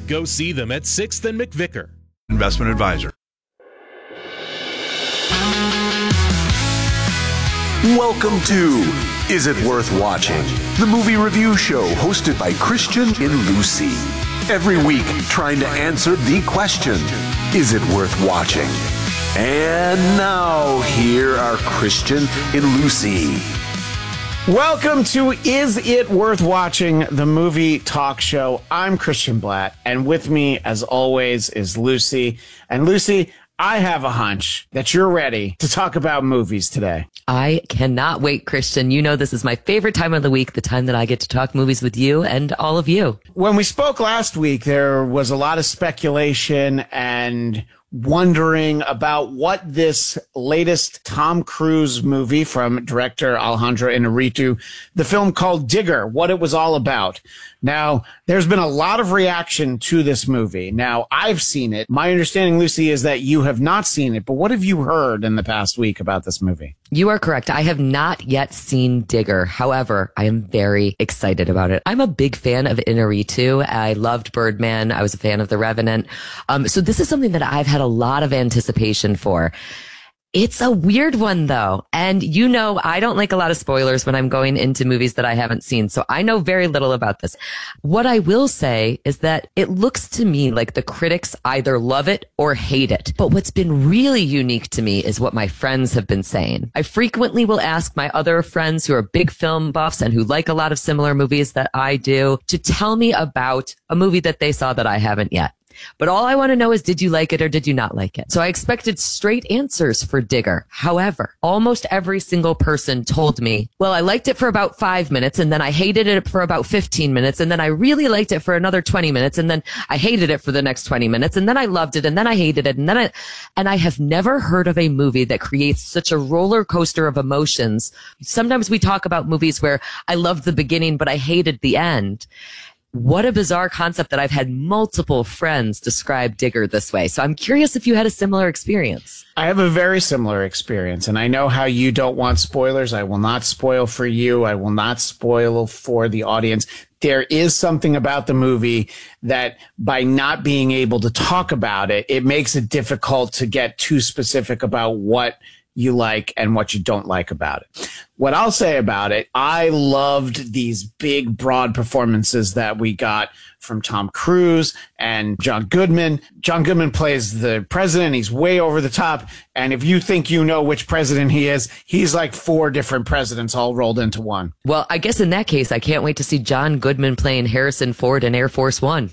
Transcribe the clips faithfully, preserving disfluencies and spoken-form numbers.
Go see them at sixth and McVicker. Investment advisor. Welcome to Is It Worth Watching? The movie review show hosted by Christian and Lucy. Every week, trying to answer the question, is it worth watching? And now, here are Christian and Lucy. Welcome to Is It Worth Watching, the movie talk show. I'm Christian Blatt, and with me, as always, is Lucy. And Lucy, I have a hunch that you're ready to talk about movies today. I cannot wait, Christian. You know this is my favorite time of the week, the time that I get to talk movies with you and all of you. When we spoke last week, there was a lot of speculation and wondering about what this latest Tom Cruise movie from director Alejandro Inarritu, the film called Digger, what it was all about. Now, there's been a lot of reaction to this movie. Now, I've seen it. My understanding, Lucy, is that you have not seen it, but what have you heard in the past week about this movie? You are correct. I have not yet seen Digger. However, I am very excited about it. I'm a big fan of Inarritu. I loved Birdman. I was a fan of The Revenant. Um, so this is something that I've had a lot of anticipation for. It's a weird one, though. And you know, I don't like a lot of spoilers when I'm going into movies that I haven't seen. So I know very little about this. What I will say is that it looks to me like the critics either love it or hate it. But what's been really unique to me is what my friends have been saying. I frequently will ask my other friends who are big film buffs and who like a lot of similar movies that I do to tell me about a movie that they saw that I haven't yet. But all I want to know is, did you like it or did you not like it? So I expected straight answers for Digger. However, almost every single person told me, well, I liked it for about five minutes and then I hated it for about fifteen minutes. And then I really liked it for another twenty minutes. And then I hated it for the next twenty minutes. And then I loved it. And then I hated it. And then I, and I have never heard of a movie that creates such a roller coaster of emotions. Sometimes we talk about movies where I loved the beginning, but I hated the end. What a bizarre concept that I've had multiple friends describe Digger this way. So I'm curious if you had a similar experience. I have a very similar experience, and I know how you don't want spoilers. I will not spoil for you. I will not spoil for the audience. There is something about the movie that by not being able to talk about it, it makes it difficult to get too specific about what you like and what you don't like about it. What I'll say about it, I loved these big, broad performances that we got from Tom Cruise and John Goodman. John Goodman plays the president. He's way over the top. And if you think you know which president he is, he's like four different presidents all rolled into one. Well, I guess in that case, I can't wait to see John Goodman playing Harrison Ford in Air Force One.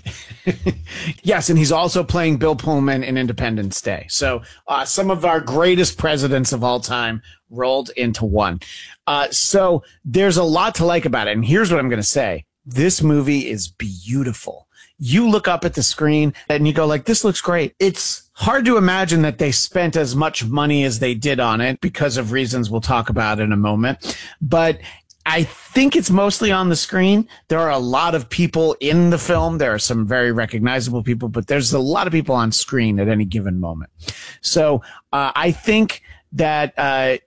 Yes, and he's also playing Bill Pullman in Independence Day. So uh, some of our greatest presidents of all time rolled into one. Uh, so there's a lot to like about it. And here's what I'm going to say. This movie is beautiful. You look up at the screen and you go like, this looks great. It's hard to imagine that they spent as much money as they did on it because of reasons we'll talk about in a moment. But I think it's mostly on the screen. There are a lot of people in the film. There are some very recognizable people, but there's a lot of people on screen at any given moment. So uh, I think that uh,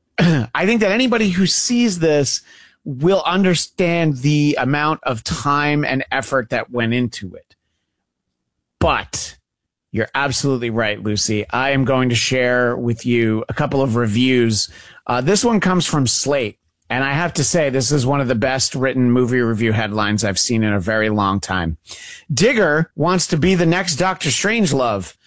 I think that anybody who sees this will understand the amount of time and effort that went into it. But you're absolutely right, Lucy. I am going to share with you a couple of reviews. Uh, this one comes from Slate. And I have to say, this is one of the best written movie review headlines I've seen in a very long time. Digger wants to be the next Doctor Strangelove.